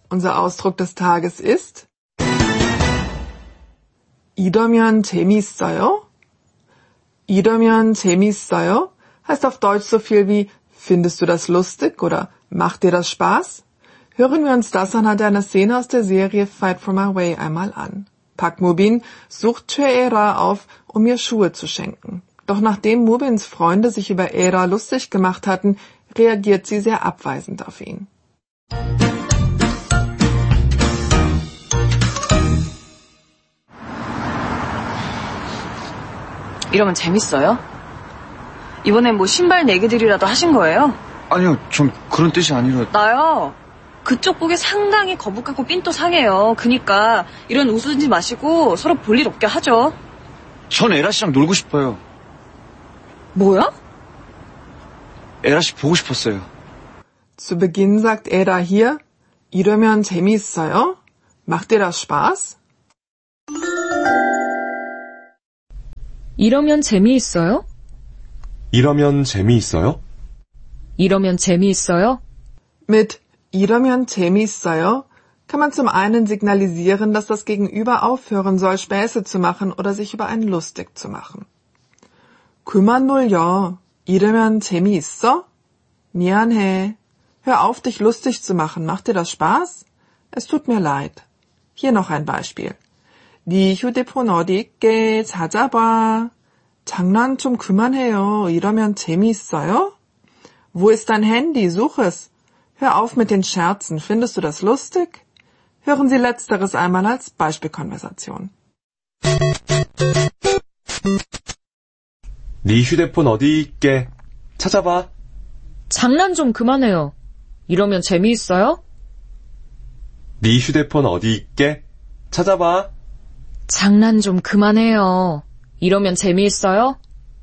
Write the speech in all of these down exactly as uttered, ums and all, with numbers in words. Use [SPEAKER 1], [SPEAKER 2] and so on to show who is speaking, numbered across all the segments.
[SPEAKER 1] Unser Ausdruck des Tages ist 이러면 재미있어요? 이러면 재미있어요? Heißt auf Deutsch so viel wie Findest du das lustig oder Macht dir das Spaß? Hören wir uns das anhand einer Szene aus der Serie Fight for My Way einmal an. Park Mubin sucht Choi-Era auf, um ihr Schuhe zu schenken. Doch nachdem Mubins Freunde sich über Era lustig gemacht hatten, reagiert sie sehr abweisend auf ihn.
[SPEAKER 2] 이러면 재밌어요? 이번엔 뭐 신발 내기들이라도 하신 거예요?
[SPEAKER 3] 아니요, 전 그런 뜻이 아니라...
[SPEAKER 2] 나요? 그쪽 보기 상당히 거북하고 삔또 상해요. 그니까 이런 웃으지 마시고 서로 볼 일 없게 하죠.
[SPEAKER 3] 전 에라 씨랑 놀고 싶어요.
[SPEAKER 2] 뭐야?
[SPEAKER 3] 에라 씨 보고 싶었어요.
[SPEAKER 1] Zu Beginn sagt Era hier, 이러면 재미있어요? Macht dir das Spaß?
[SPEAKER 4] 이러면 재미있어요?
[SPEAKER 5] 이러면 재미있어요?
[SPEAKER 4] 이러면 재미있어요?
[SPEAKER 1] Mit 이러면 재미있어요 kann man zum einen signalisieren, dass das Gegenüber aufhören soll, Späße zu machen oder sich über einen lustig zu machen. 그만 놀려. 이러면 재미있어? 미안해. Hör auf, dich lustig zu machen. Macht dir das Spaß? Es tut mir leid. Hier noch ein Beispiel. 네 휴대폰 어디 있게? 찾아봐. 장난 좀 그만해요. 이러면 재미있어요? Wo ist dein Handy? Such es. Hör auf mit den Scherzen. Findest du das lustig? Hören Sie Letzteres einmal als Beispielkonversation.
[SPEAKER 5] 네 휴대폰 어디 있게? 찾아봐.
[SPEAKER 4] 장난 좀 그만해요. 이러면 재미있어요?
[SPEAKER 5] 네 휴대폰 어디 있게? 찾아봐.
[SPEAKER 4] 장난 좀 그만해요. 이러면 재미있어요?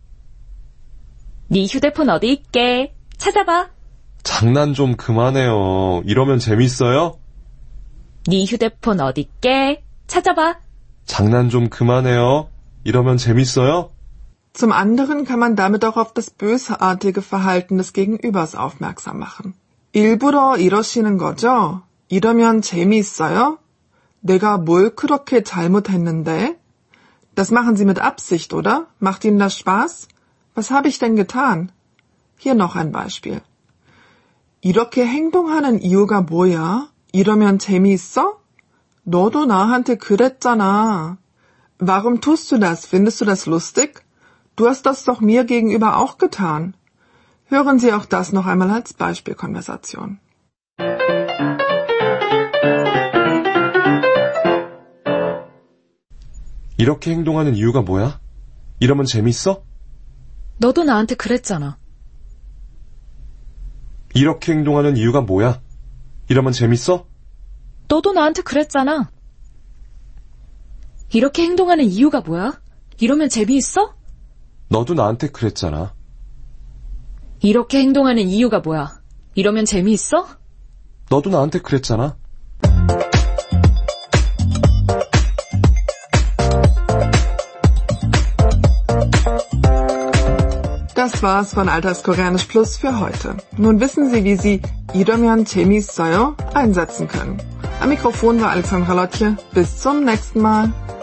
[SPEAKER 4] 네 휴대폰 어디 있게? 찾아봐.
[SPEAKER 5] 장난 좀 그만해요. 이러면 재밌어요?
[SPEAKER 4] 네 휴대폰 어디 있게? 찾아봐.
[SPEAKER 5] 장난 좀 그만해요. 이러면 재밌어요?
[SPEAKER 1] Zum anderen kann man damit auch auf das bösartige Verhalten des Gegenübers aufmerksam machen. 일부러 이러시는 거죠? 이러면 재미있어요? 내가 뭘 그렇게 잘못했는데? Das machen Sie mit Absicht, oder? Macht Ihnen das Spaß? Was habe ich denn getan? Hier noch ein Beispiel. 이렇게 행동하는 이유가 뭐야? 이러면 재미있어? 너도 나한테 그랬잖아. Warum tust du das? Findest du das lustig? Du hast das doch mir gegenüber auch getan. Hören Sie auch das noch einmal als Beispielkonversation.
[SPEAKER 5] 이렇게 행동하는 이유가 뭐야? 이러면 재밌어?
[SPEAKER 4] 너도 나한테 그랬잖아.
[SPEAKER 5] 이렇게 행동하는 이유가 뭐야? 이러면 재밌어?
[SPEAKER 4] 너도 나한테 그랬잖아. 이렇게 행동하는 이유가 뭐야? 이러면 재미있어?
[SPEAKER 5] 너도 나한테 그랬잖아.
[SPEAKER 4] 이렇게 행동하는 이유가 뭐야? 이러면 재미있어?
[SPEAKER 5] 너도 나한테 그랬잖아.
[SPEAKER 1] Das war's von Alltagskoreanisch Plus für heute. Nun wissen Sie, wie Sie 이러면 재미있어요 einsetzen können. Am Mikrofon war Alexandra Lotje. Bis zum nächsten Mal.